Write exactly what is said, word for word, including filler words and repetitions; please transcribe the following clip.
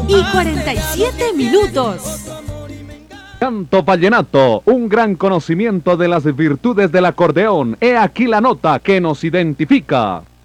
y cuarenta y siete minutos. Canto vallenato, un gran conocimiento de las virtudes del acordeón. He aquí la nota que nos identifica.